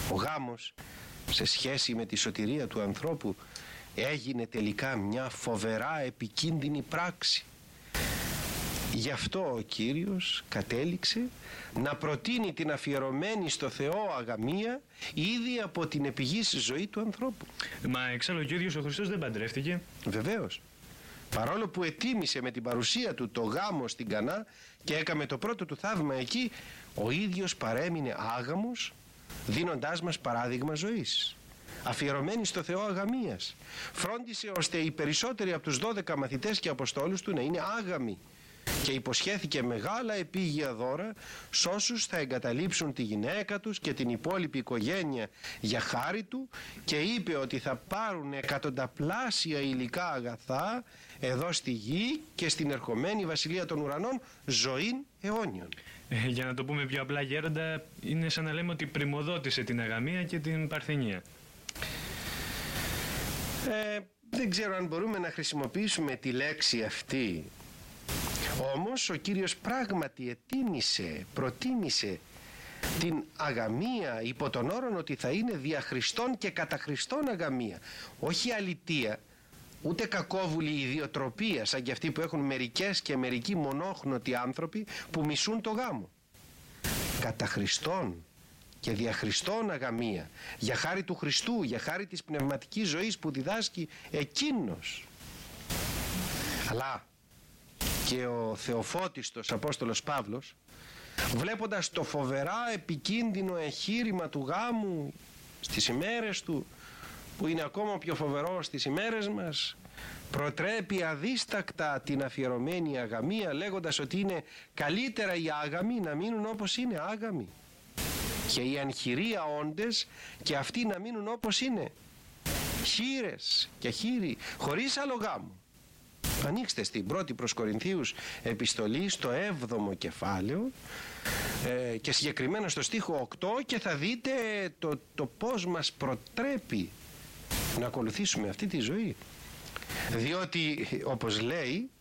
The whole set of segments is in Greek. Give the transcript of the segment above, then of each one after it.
Ο γάμος, σε σχέση με τη σωτηρία του ανθρώπου, έγινε τελικά μια φοβερά επικίνδυνη πράξη. Γι' αυτό ο Κύριος κατέληξε να προτείνει την αφιερωμένη στο Θεό αγαμία ήδη από την επιγής ζωή του ανθρώπου. Μα εξάλλου και ο ίδιος ο Χριστός δεν παντρεύτηκε. Βεβαίως. Παρόλο που ετίμησε με την παρουσία του το γάμο στην Κανά και έκαμε το πρώτο του θαύμα εκεί, ο ίδιος παρέμεινε άγαμος, δίνοντάς μας παράδειγμα ζωής. Αφιερωμένη στο Θεό αγαμίας, φρόντισε ώστε οι περισσότεροι από τους 12 μαθητές και αποστόλους του να είναι άγαμοι και υποσχέθηκε μεγάλα επίγεια δώρα σ' όσους θα εγκαταλείψουν τη γυναίκα τους και την υπόλοιπη οικογένεια για χάρη του, και είπε ότι θα πάρουν εκατονταπλάσια υλικά αγαθά εδώ στη γη και στην ερχομένη βασιλεία των ουρανών ζωήν αιώνιων. Για να το πούμε πιο απλά, γέροντα, είναι σαν να λέμε ότι πρημοδότησε την αγαμία και την παρθενία. Δεν ξέρω αν μπορούμε να χρησιμοποιήσουμε τη λέξη αυτή. Όμως ο Κύριος πράγματι προτίμησε την αγαμία υπό τον όρο ότι θα είναι δια Χριστόν και κατά Χριστόν αγαμία. Όχι αλητεία, ούτε κακόβουλη ιδιοτροπία σαν και αυτοί που έχουν μερικές και μερικοί μονόχνοτοι άνθρωποι που μισούν το γάμο. Κατά Χριστόν και δια Χριστόν αγαμία, για χάρη του Χριστού, για χάρη της πνευματικής ζωής που διδάσκει εκείνος. Αλλά και ο θεοφώτιστος Απόστολος Παύλος, βλέποντας το φοβερά επικίνδυνο εγχείρημα του γάμου στις ημέρες του, που είναι ακόμα πιο φοβερό στις ημέρες μας, προτρέπει αδίστακτα την αφιερωμένη αγαμία, λέγοντας ότι είναι καλύτερα οι άγαμοι να μείνουν όπως είναι άγαμοι και οι αγχηρία όντες και αυτοί να μείνουν όπως είναι χήρες και χήροι χωρίς άλλο γάμο. Ανοίξτε στην 1η προς Κορινθίους επιστολή στο 7ο κεφάλαιο και συγκεκριμένα στο στίχο 8, και θα δείτε το πώς μας προτρέπει να ακολουθήσουμε αυτή τη ζωή. Διότι όπως λέει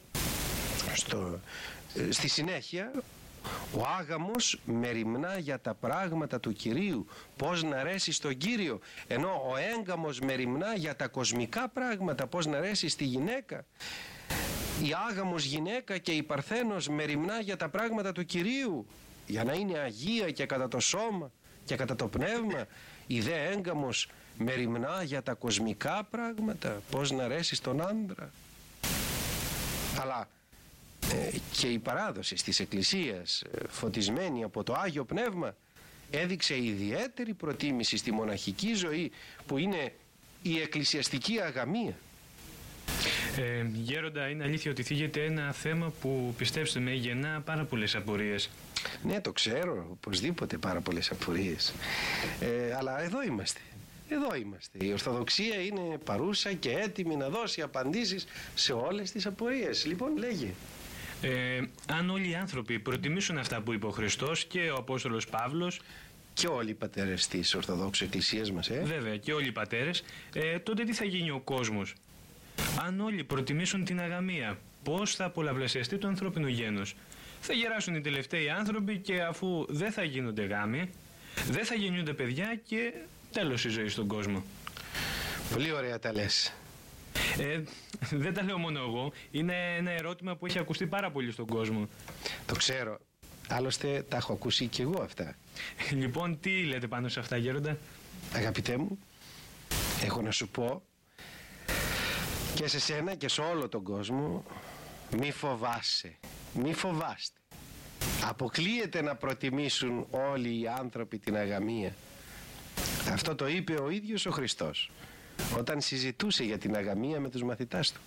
στη συνέχεια, ο άγαμος μεριμνά για τα πράγματα του Κυρίου, πώς να αρέσει στον Κύριο, ενώ ο έγκαμος μεριμνά για τα κοσμικά πράγματα, πώς να αρέσει στη γυναίκα. Η άγαμος γυναίκα και η παρθένος μεριμνά για τα πράγματα του Κυρίου, για να είναι αγία και κατά το σώμα και κατά το πνεύμα. Η δε έγκαμος μεριμνά για τα κοσμικά πράγματα, πώς να αρέσει στον άντρα. Αλλά και η παράδοση της Εκκλησίας, φωτισμένη από το Άγιο Πνεύμα, έδειξε ιδιαίτερη προτίμηση στη μοναχική ζωή, που είναι η εκκλησιαστική αγαμία. Γέροντα, είναι αλήθεια ότι θίγεται ένα θέμα που, πιστέψτε με, γεννά πάρα πολλές απορίες. Ναι, το ξέρω, οπωσδήποτε πάρα πολλές απορίες. Αλλά εδώ είμαστε. Η Ορθοδοξία είναι παρούσα και έτοιμη να δώσει απαντήσεις σε όλες τις απορίες. Λοιπόν, λέγε. Αν όλοι οι άνθρωποι προτιμήσουν αυτά που είπε ο Χριστός και ο Απόστολος Παύλος, και όλοι οι πατέρες της Ορθοδόξου Εκκλησίας μας, βέβαια, και όλοι οι πατέρες, τότε τι θα γίνει ο κόσμος? Αν όλοι προτιμήσουν την αγαμία, πώς θα πολλαπλασιαστεί το ανθρώπινο γένος? Θα γεράσουν οι τελευταίοι άνθρωποι, και αφού δεν θα γίνονται γάμοι, δεν θα γεννιούνται παιδιά και τέλος η ζωή στον κόσμο. Πολύ ωραία τα λες. Δεν τα λέω μόνο εγώ. Είναι ένα ερώτημα που έχει ακουστεί πάρα πολύ στον κόσμο. Το ξέρω. Άλλωστε τα έχω ακούσει και εγώ αυτά. Λοιπόν, τι λέτε πάνω σε αυτά, γέροντα? Αγαπητέ μου, έχω να σου πω και σε σένα και σε όλο τον κόσμο, μη φοβάσαι, μη φοβάστε. Αποκλείεται να προτιμήσουν όλοι οι άνθρωποι την αγαμία. Αυτό το είπε ο ίδιος ο Χριστός όταν συζητούσε για την αγαμία με τους μαθητάς του.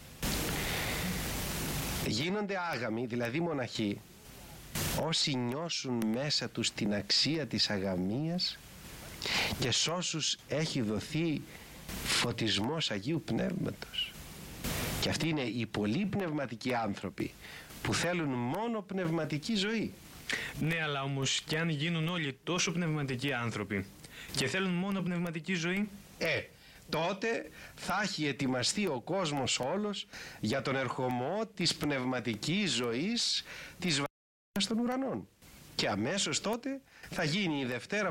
Γίνονται άγαμοι, δηλαδή μοναχοί, όσοι νιώσουν μέσα τους την αξία της αγαμίας και σ' όσους έχει δοθεί φωτισμός Αγίου Πνεύματος. Και αυτοί είναι οι πολύ πνευματικοί άνθρωποι που θέλουν μόνο πνευματική ζωή. Ναι, αλλά όμως και αν γίνουν όλοι τόσο πνευματικοί άνθρωποι και θέλουν μόνο πνευματική ζωή, τότε θα έχει ετοιμαστεί ο κόσμος όλος για τον ερχομό της πνευματικής ζωής της βασιλείας των ουρανών. Και αμέσως τότε θα γίνει η Δευτέρα